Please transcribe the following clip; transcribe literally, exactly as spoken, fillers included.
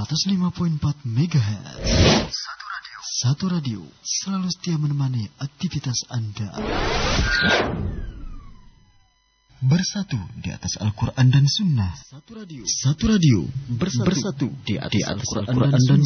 seratus lima koma empat megahertz. Satu radio. Satu radio selalu setia menemani aktivitas Anda. Bersatu di atas Al-Quran dan Sunnah. Satu radio. Satu radio bersatu, bersatu di atas Al-Quran dan Sunnah.